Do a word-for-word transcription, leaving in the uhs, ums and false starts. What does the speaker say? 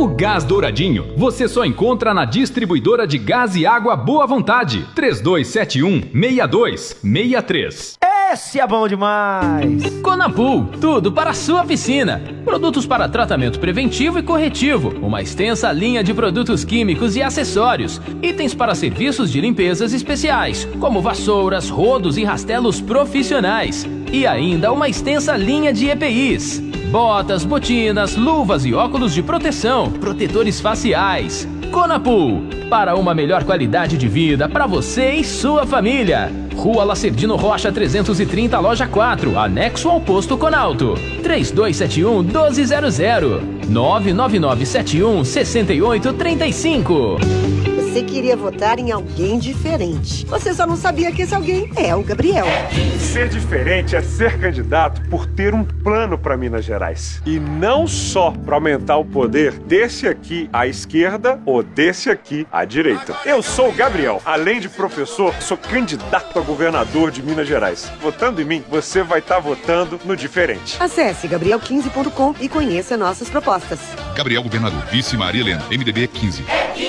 O Gás Douradinho você só encontra na distribuidora de gás e água Boa Vontade. três dois sete um, seis dois seis três. Esse é bom demais! Conapool, tudo para a sua piscina. Produtos para tratamento preventivo e corretivo. Uma extensa linha de produtos químicos e acessórios. Itens para serviços de limpezas especiais, como vassouras, rodos e rastelos profissionais. E ainda uma extensa linha de E P Is. Botas, botinas, luvas e óculos de proteção. Protetores faciais. Conapool, para uma melhor qualidade de vida para você e sua família. Rua Lacerdino Rocha trezentos e trinta, loja quatro, anexo ao posto Conalto. três dois sete um, um dois zero zero. nove nove nove sete um, seis oito três cinco. Você queria votar em alguém diferente. Você só não sabia que esse alguém é o Gabriel. Ser diferente é ser candidato por ter um plano para Minas Gerais. E não só para aumentar o poder desse aqui à esquerda ou desse aqui à direita. Eu sou o Gabriel. Além de professor, sou candidato a governador de Minas Gerais. Votando em mim, você vai estar votando no diferente. Acesse gabriel quinze ponto com e conheça nossas propostas. Gabriel Governador, vice Maria Helena, M D B quinze.